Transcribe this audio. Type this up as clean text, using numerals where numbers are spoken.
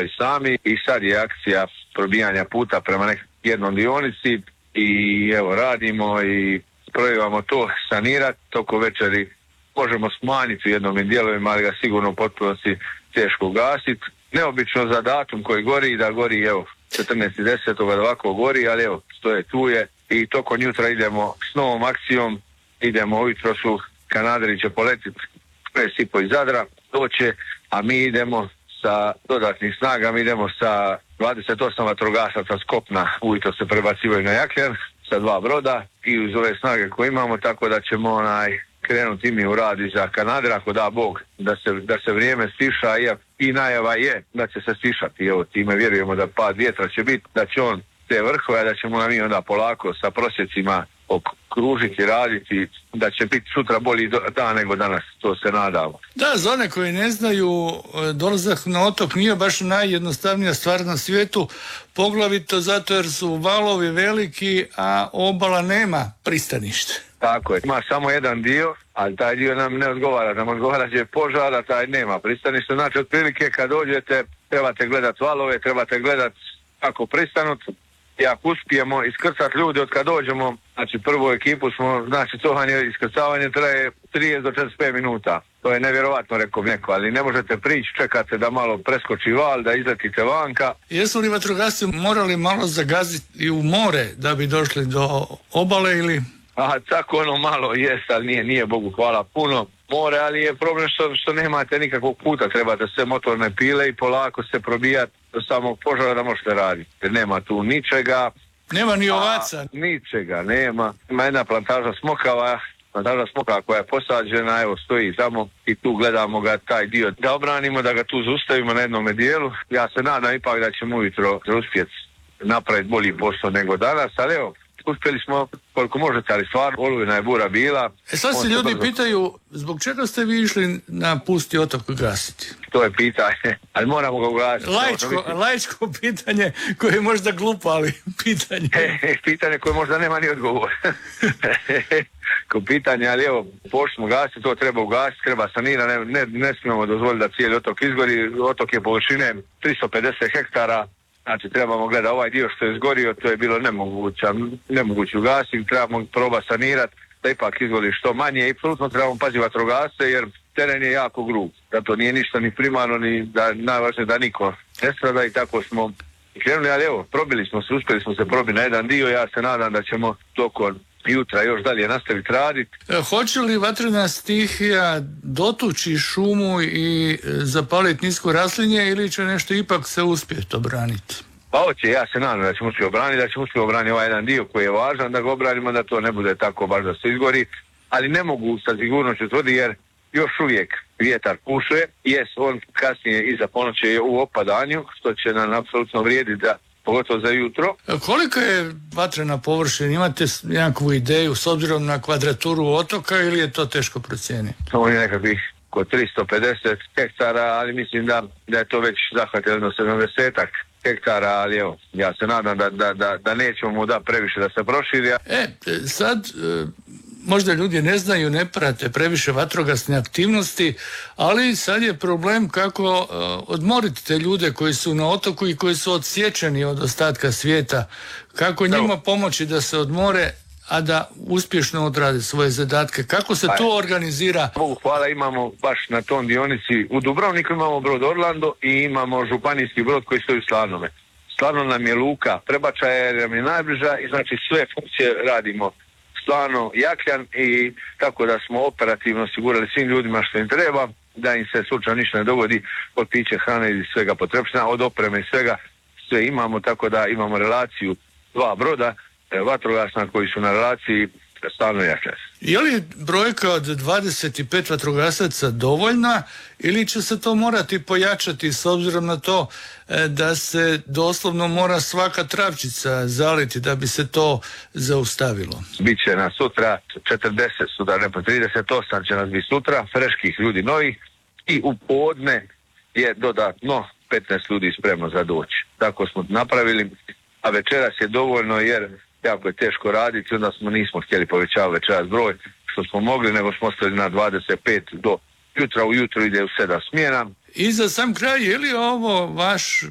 rješavali sami i sad je akcija probijanja puta prema jednom dionici i evo radimo i probivamo to sanirati, toko večeri možemo smanjiti u jednom dijelovima, ali ga sigurno u potpunosti teško gasiti. Neobično za datum koji gori, da gori evo 14.10. da ovako gori, ali evo stoje tu je i tokom jutra idemo s novom akcijom, idemo ujutro su kanaderi će poletiti 5,5 iz Zadra, doće, a mi idemo sa dodatnih snaga, mi idemo sa 28 vatrogasaca s kopna, ujutro se prebacivaju na Jakljan sa 2 broda i uz ove snage koje imamo, tako da ćemo krenuti mi u rad za Kanadera, ako da Bog, da se vrijeme stiša i najava je da će se stišati. Evo, time vjerujemo da pad vjetra će biti, da će on te vrhove, da ćemo mi onda polako sa prosjecima okružiti, raditi, da će biti sutra bolji dan nego danas, to se nadamo. Da, za one koji ne znaju, dolazak na otok nije baš najjednostavnija stvar na svijetu, poglavito zato jer su valovi veliki, a obala nema pristanište. Tako je, ima samo jedan dio, ali taj dio nam ne odgovara, nam odgovara će požar, a taj nema pristanište, znači otprilike kad dođete trebate gledati valove, trebate gledati kako pristanut. I ako uspijemo iskrcati ljude od kad dođemo, znači prvu ekipu smo, znači cohanje, iskrcavanje traje 30 do 45 minuta. To je nevjerovatno, rekao neko, ali ne možete prići, čekate da malo preskoči val, da izletite vanka. Jesu li vatrogasci morali malo zagaziti i u more da bi došli do obale ili? Tako malo jest, ali nije Bogu hvala puno more, ali je problem što nemate nikakvog puta, trebate sve motorne pile i polako se probijati do samog požara da možete raditi. Jer nema tu ničega. Nema ni ovaca. Ničega nema. Ima jedna plantaža smokava koja je posađena, evo stoji tamo i tu gledamo ga taj dio da obranimo, da ga tu zaustavimo na jednom dijelu. Ja se nadam ipak da ćemo ujutro uspjeti napraviti bolji posao nego danas, ali evo, uspjeli smo koliko možete, ali stvarno olujna je bura bila. Sad se ljudi pitaju, zbog čega ste vi išli na pusti otok gasiti? To je pitanje, ali moramo ga ugasiti. Laičko pitanje koje je možda glupo, ali pitanje. Pitanje koje možda nema ni odgovor. Ko pitanje, ali evo, pošli smo gasiti, to treba ugasiti, treba sanirati, ne smijemo dozvoliti da cijeli otok izgori. Otok je površine 350 hektara. Znači trebamo gledati ovaj dio što je izgorio, to je bilo nemoguće ugasiti, trebamo probati sanirati da ipak izgori što manje i apsolutno trebamo paziti vatrogasce jer teren je jako grub, zato nije ništa ni primarno ni najvažnije da niko ne strada i tako smo krenuli, ali evo, uspjeli smo se probiti na jedan dio, ja se nadam da ćemo tokom jutra još dalje nastaviti raditi. Hoće li vatrena stihija dotući šumu i zapaliti nisko raslinje ili će nešto ipak se uspjeti obraniti? Pa hoće, ja se nadam da ćemo uspjeti obraniti, ovaj jedan dio koji je važan, da ga obranimo, da to ne bude tako baš da se izgori, ali ne mogu sa sigurnošću tvrditi jer još uvijek vjetar pušuje, on kasnije iza ponoći je u opadanju, što će nam apsolutno vrijediti da pogotovo za jutro. Koliko je vatrena površina? Imate nekakvu ideju s obzirom na kvadraturu otoka ili je to teško procijeniti? To je nekakvih oko 350 hektara, ali mislim da je to već zahvatilo 70 hektara, ali evo, ja se nadam da nećemo mu da previše da se proširi. Sad možda ljudi ne znaju, ne prate previše vatrogasne aktivnosti, ali sad je problem kako odmoriti te ljude koji su na otoku i koji su odsječeni od ostatka svijeta. Kako njima pomoći da se odmore, a da uspješno odrade svoje zadatke. Kako se to organizira? Bogu hvala, imamo baš na tom dionici u Dubrovniku imamo brod Orlando i imamo županijski brod koji stoji u Slavnome. Slavno nam je luka prebačaja, nam je najbliža i znači sve funkcije radimo stvarno Jakljan i tako da smo operativno osigurali svim ljudima što im treba, da im se slučajno ništa ne dogodi od piće, hrane i svega potrebština, od opreme i svega, sve imamo, tako da imamo relaciju 2 broda vatrogasna koji su na relaciji stalno Jakljan. Je li brojka od 25 vatrogasaca dovoljna ili će se to morati pojačati s obzirom na to da se doslovno mora svaka travčica zaliti da bi se to zaustavilo? Biće nas sutra 40 sutra, ne po 38 će nas biti sutra, freških ljudi novih i u podne je dodatno 15 ljudi spremno za doći. Tako smo napravili, a večeras je dovoljno jer jako je teško raditi, onda nismo htjeli povećavati večeras broj što smo mogli, nego smo ostali na 25 do jutra, ujutro ide u 7 smjena. I za sam kraj, je li ovo vaš